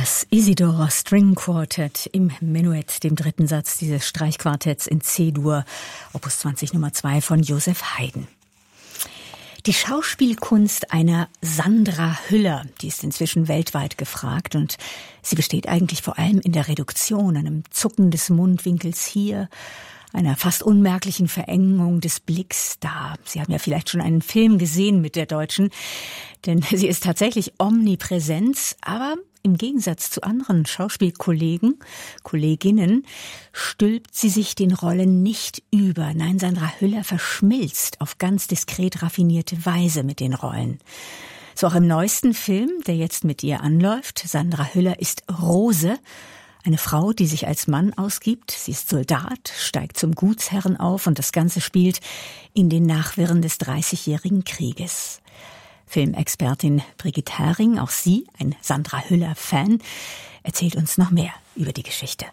Das Isidor String Quartet im Menuett, dem dritten Satz dieses Streichquartetts in C-Dur, Opus 20 Nummer 2 von Joseph Haydn. Die Schauspielkunst einer Sandra Hüller, die ist inzwischen weltweit gefragt und sie besteht eigentlich vor allem in der Reduktion, einem Zucken des Mundwinkels hier, einer fast unmerklichen Verengung des Blicks da. Sie haben ja vielleicht schon einen Film gesehen mit der Deutschen, denn sie ist tatsächlich Omnipräsenz, aber im Gegensatz zu anderen Schauspielkollegen, Kolleginnen, stülpt sie sich den Rollen nicht über. Nein, Sandra Hüller verschmilzt auf ganz diskret raffinierte Weise mit den Rollen. So auch im neuesten Film, der jetzt mit ihr anläuft. Sandra Hüller ist Rose, eine Frau, die sich als Mann ausgibt. Sie ist Soldat, steigt zum Gutsherren auf und das Ganze spielt in den Nachwirren des 30-jährigen Krieges. Filmexpertin Brigitte Hering, auch sie, ein Sandra Hüller-Fan, erzählt uns noch mehr über die Geschichte.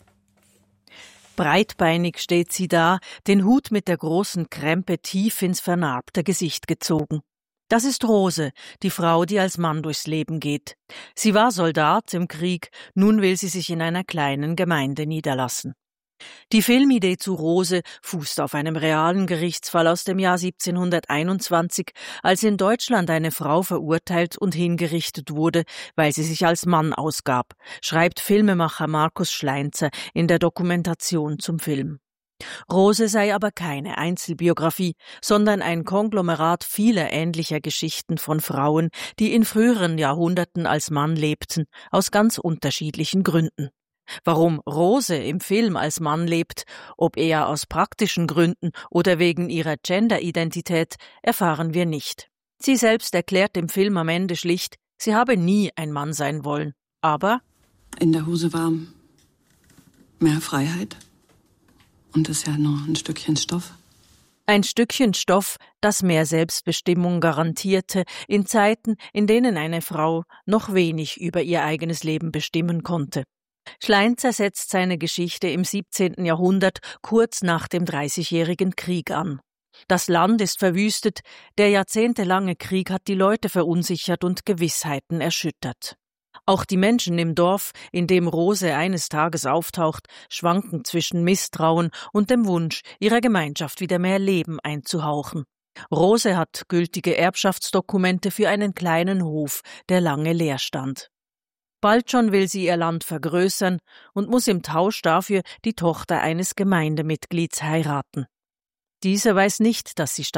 Breitbeinig steht sie da, den Hut mit der großen Krempe tief ins vernarbte Gesicht gezogen. Das ist Rose, die Frau, die als Mann durchs Leben geht. Sie war Soldat im Krieg, nun will sie sich in einer kleinen Gemeinde niederlassen. Die Filmidee zu Rose fußt auf einem realen Gerichtsfall aus dem Jahr 1721, als in Deutschland eine Frau verurteilt und hingerichtet wurde, weil sie sich als Mann ausgab, schreibt Filmemacher Markus Schleinzer in der Dokumentation zum Film. Rose sei aber keine Einzelbiografie, sondern ein Konglomerat vieler ähnlicher Geschichten von Frauen, die in früheren Jahrhunderten als Mann lebten, aus ganz unterschiedlichen Gründen. Warum Rose im Film als Mann lebt, ob eher aus praktischen Gründen oder wegen ihrer Gender-Identität, erfahren wir nicht. Sie selbst erklärt im Film am Ende schlicht, sie habe nie ein Mann sein wollen. Aber in der Hose war mehr Freiheit und ist ja nur ein Stückchen Stoff. Ein Stückchen Stoff, das mehr Selbstbestimmung garantierte, in Zeiten, in denen eine Frau noch wenig über ihr eigenes Leben bestimmen konnte. Schleinzer setzt seine Geschichte im 17. Jahrhundert kurz nach dem 30-jährigen Krieg an. Das Land ist verwüstet, der jahrzehntelange Krieg hat die Leute verunsichert und Gewissheiten erschüttert. Auch die Menschen im Dorf, in dem Rose eines Tages auftaucht, schwanken zwischen Misstrauen und dem Wunsch, ihrer Gemeinschaft wieder mehr Leben einzuhauchen. Rose hat gültige Erbschaftsdokumente für einen kleinen Hof, der lange leer stand. Bald schon will sie ihr Land vergrößern und muss im Tausch dafür die Tochter eines Gemeindemitglieds heiraten. Diese weiß nicht, dass sie